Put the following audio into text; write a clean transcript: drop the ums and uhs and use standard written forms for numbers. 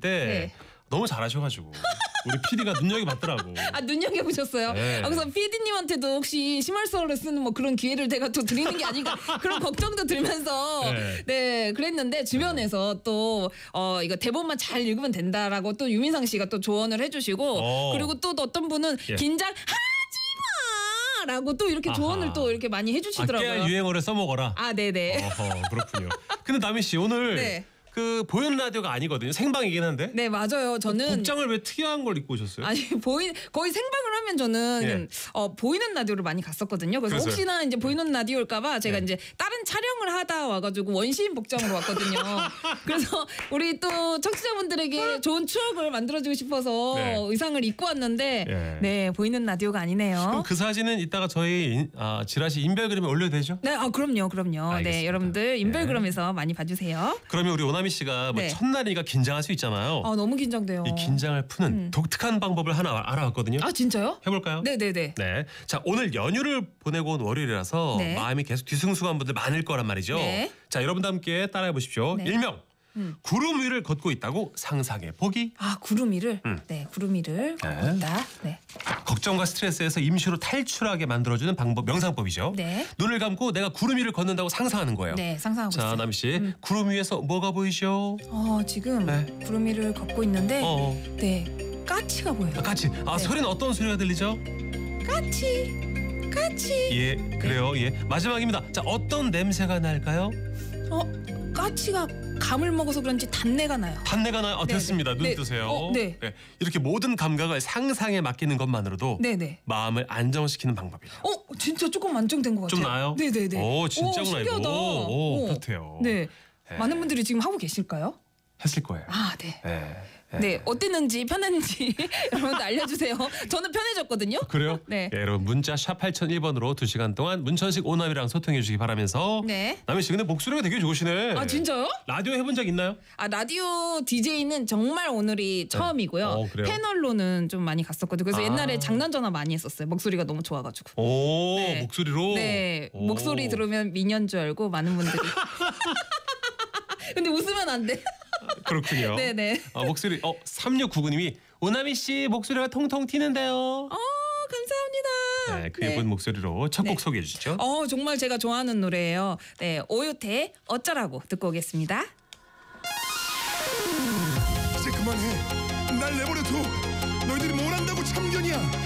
때 네. 너무 잘하셔가지고 우리 PD가 눈여겨봤더라고. 아, 눈여겨보셨어요? 네. 그래서 PD님한테도 혹시 심할서를 쓰는 뭐 그런 기회를 제가 또 드리는 게 아닌가 그런 걱정도 들면서 네. 네 그랬는데 주변에서 또 이거 대본만 잘 읽으면 된다라고 또 유민상 씨가 또 조언을 해주시고 그리고 또 어떤 분은 예. 긴장하지 마라고 또 이렇게 조언을 아하. 또 이렇게 많이 해주시더라고요. 깨알 유행어를 써먹어라. 아 네네. 어허, 그렇군요. 근데 남희 씨 오늘 네. 그 보이는 라디오가 아니거든요. 생방이긴 한데. 네 맞아요. 저는 복장을 왜 특이한 걸 입고 오셨어요? 아니 거의 생방을 하면 저는 예. 보이는 라디오를 많이 갔었거든요. 그래서 그래서요? 혹시나 이제 보이는 라디오일까봐 제가 예. 이제 다른 촬영을 하다 와가지고 원시인 복장으로 왔거든요. 그래서 우리 또 청취자분들에게 좋은 추억을 만들어주고 싶어서 네. 의상을 입고 왔는데 예. 네 보이는 라디오가 그럼 아니네요. 그 사진은 이따가 저희 지라시 인별그램에 올려도 되죠? 네, 그럼요. 알겠습니다. 네, 여러분들 인별그램에서 많이 봐주세요. 그러면 우리 오나미 씨가 뭐 네. 첫날이니까 긴장할 수 있잖아요. 너무 긴장돼요. 이 긴장을 푸는 독특한 방법을 하나 알아왔거든요. 아 진짜요? 해볼까요? 네네네. 네. 자, 오늘 연휴를 보내고 온 월요일이라서 네. 마음이 계속 뒤숭숭한 분들 많을 거란 말이죠. 네. 자, 여러분도 함께 따라해 보십시오. 네. 일명 구름 위를 걷고 있다고 상상해 보기. 구름 위를 네 구름 위를 걷고 있다. 네. 걱정과 스트레스에서 임시로 탈출하게 만들어주는 방법, 명상법이죠. 네. 눈을 감고 내가 구름 위를 걷는다고 상상하는 거예요. 네, 상상하고 자, 있어요. 남희 씨, 구름 위에서 뭐가 보이죠? 지금 네. 구름 위를 걷고 있는데 네, 까치가 보여요. 같이. 네. 소리는 어떤 소리가 들리죠? 까치. 예, 그래요. 예. 마지막입니다. 자, 어떤 냄새가 날까요? 까치가 감을 먹어서 그런지 단내가 나요. 단내가 나요. 네, 됐습니다. 네. 눈 네. 뜨세요. 네. 이렇게 모든 감각을 상상에 맡기는 것만으로도 네네. 마음을 안정시키는 방법이에요. 진짜 조금 안정된 것 같아요. 좀 나아요? 네네네. 오, 진짜구나, 신기하다. 이거. 오, 그렇대요. 네. 네. 많은 분들이 지금 하고 계실까요? 했을 거예요. 네. 네. 네, 어땠는지 편했는지 여러분들 알려주세요. 저는 편해졌거든요. 그래요? 네. 예, 여러분 문자 샵 8001번으로 2시간 동안 문천식 오남이랑 소통해 주시기 바라면서 네. 남희 씨 근데 목소리가 되게 좋으시네. 진짜요? 라디오 해본 적 있나요? 라디오 DJ는 정말 오늘이 처음이고요. 그래요? 패널로는 좀 많이 갔었거든요. 그래서 옛날에 장난 전화 많이 했었어요. 목소리가 너무 좋아가지고. 오, 네. 목소리로? 네, 오. 목소리 들으면 미녀인 줄 알고 많은 분들이. 근데 웃으면 안 돼. 그렇군요. 네네. 목소리 3699님이 오나미 씨 목소리가 통통 튀는데요. 감사합니다. 네, 그 예쁜 목소리로 첫 곡 소개해 주시죠. 정말 제가 좋아하는 노래예요. 네, 오요태 어쩌라고 듣고 오겠습니다. 이제 그만해. 날 내버려둬. 너희들이 뭘 안다고 참견이야.